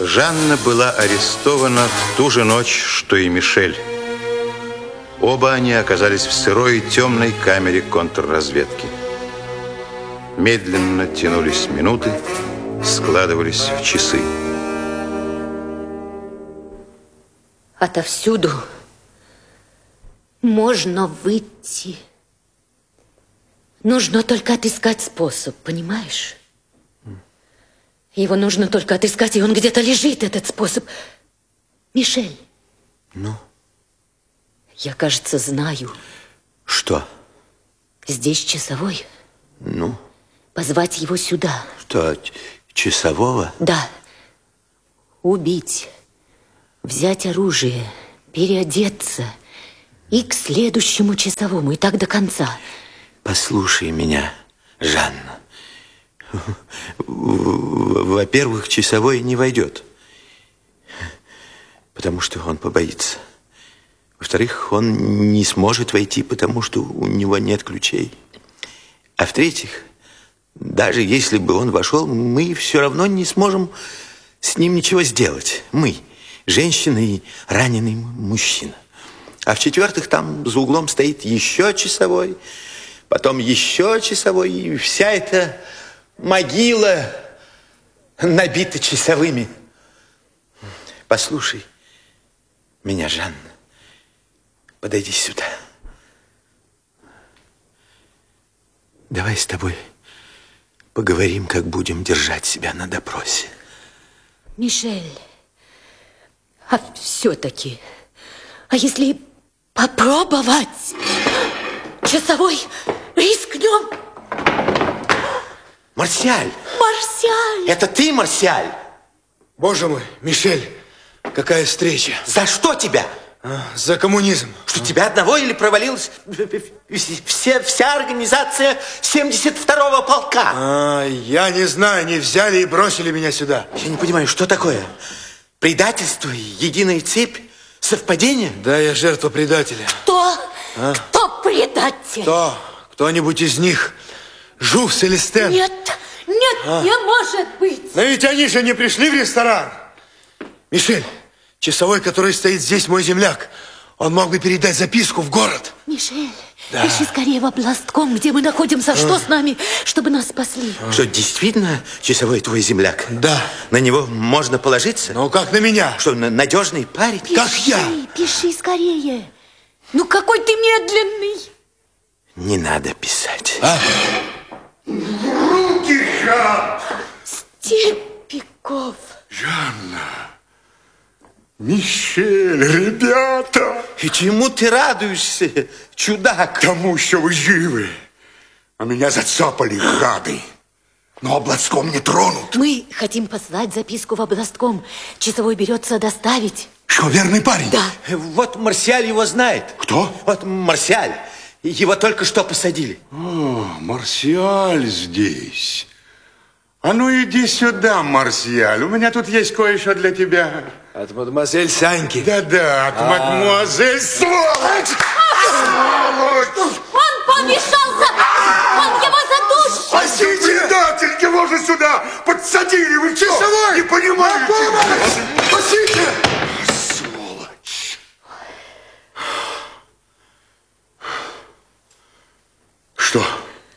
Жанна была арестована в ту же ночь, что и Мишель. Оба они оказались в сырой и темной камере контрразведки. Медленно тянулись минуты, складывались в часы. Отовсюду можно выйти. Нужно только отыскать способ, понимаешь? Его нужно только отыскать, и он где-то лежит, этот способ. Мишель. Ну? Я, кажется, знаю. Что? Здесь часовой. Ну? Позвать его сюда. Что, часового? Да. Убить. Взять оружие, переодеться и к следующему часовому, и так до конца. Послушай меня, Жанна. Во-первых, часовой не войдет, потому что он побоится. Во-вторых, он не сможет войти, потому что у него нет ключей. А в-третьих, даже если бы он вошел, мы все равно не сможем с ним ничего сделать. Мы, женщина и раненый мужчина. А в-четвертых, там за углом стоит еще часовой, потом еще часовой, и вся эта могила набита часовыми. Послушай меня, Жанна. Подойди сюда. Давай с тобой поговорим, как будем держать себя на допросе. Мишель, а все-таки, а если попробовать? Часовой, рискнем. Марсиаль! Марсиаль! Это ты, Марсиаль? Боже мой, Мишель, какая встреча. За что тебя? За коммунизм. Что, тебя одного или провалилась вся организация 72-го полка? Я не знаю, не взяли и бросили меня сюда. Я не понимаю, что такое? Предательство, единая цепь, совпадение? Да, я жертва предателя. Кто? Кто предатель? Кто? Кто-нибудь из них? Жув, Селестен? Нет, не может быть. Но ведь они же не пришли в ресторан. Мишель, часовой, который стоит здесь, мой земляк. Он мог бы передать записку в город. Мишель, пиши скорее в областком, где мы находимся. Что с нами, чтобы нас спасли? Что, действительно часовой твой земляк? Да. На него можно положиться? Ну, как на меня? Что, надежный парень? Пиши, как я? Пиши скорее. Ну, какой ты медленный. Не надо писать. Руки, Жан! Степиков. Жанна! Мишель, ребята! И чему ты радуешься, чудак? Тому, что вы живы. А меня зацапали гады. Но областком не тронут. Мы хотим послать записку в областком. Часовой берется доставить. Что, верный парень? Да. Вот Марсиаль его знает. Кто? Вот Марсиаль. Его только что посадили. О, Марсиаль здесь. А ну иди сюда, Марсиаль. У меня тут есть кое-что для тебя. От мадемуазель Саньки. Да-да, от мадемуазель. Сволочь! Сволочь! Он помешался! Он его задушит! Спасите! Предатель, его же сюда подсадили! Вы что? Часовой! Не понимаете? Спасите! Сволочь! Что?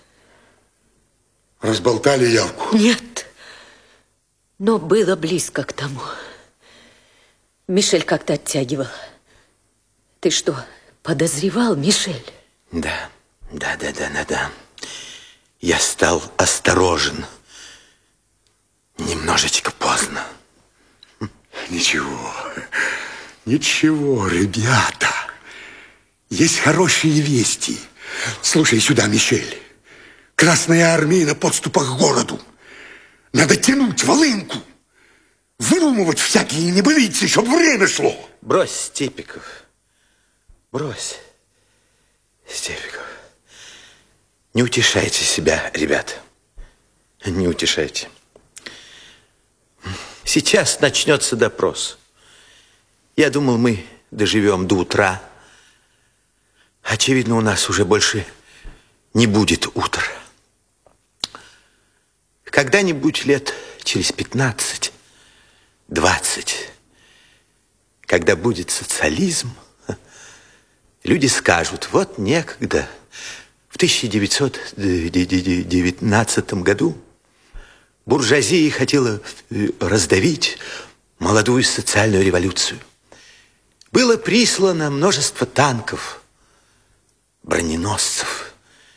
Разболтали явку? Нет, но было близко к тому. Мишель как-то оттягивал. Ты что, подозревал, Мишель? Да. Я стал осторожен. Немножечко поздно. Ничего, ребята. Есть хорошие вести. Слушай сюда, Мишель. Красная армия на подступах к городу. Надо тянуть волынку. Выдумывать всякие небылицы, чтобы время шло. Брось, Степиков. Брось, Степиков. Не утешайте себя, ребят. Не утешайте. Сейчас начнется допрос. Я думал, мы доживем до утра. Очевидно, у нас уже больше не будет утра. Когда-нибудь лет через 15 20, когда будет социализм, люди скажут, вот некогда, в 1919 году буржуазия хотела раздавить молодую социальную революцию. Было прислано множество танков, броненосцев,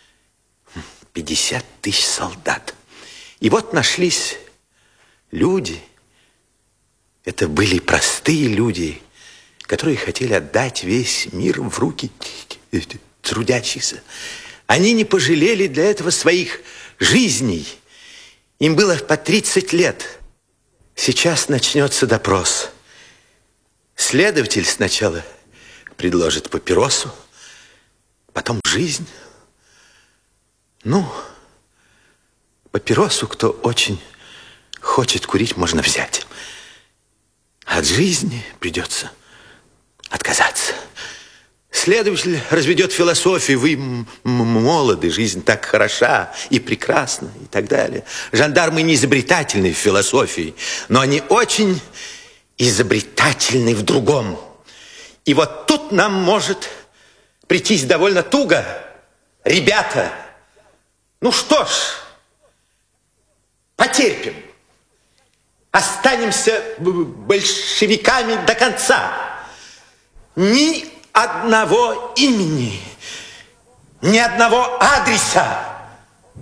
50 тысяч солдат. И вот нашлись люди, это были простые люди, которые хотели отдать весь мир в руки трудящихся. Они не пожалели для этого своих жизней. Им было по 30 лет. Сейчас начнется допрос. Следователь сначала предложит папиросу, потом жизнь. Ну, папиросу, кто очень хочет курить, можно взять. От жизни придется отказаться. Следователь разведет философию. Вы молоды, жизнь так хороша и прекрасна, и так далее. Жандармы не изобретательны в философии, но они очень изобретательны в другом. И вот тут нам может прийтись довольно туго. Ребята, ну что ж, потерпим. Останемся большевиками до конца. Ни одного имени, ни одного адреса.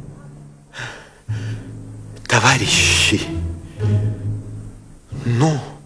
Товарищи, ну...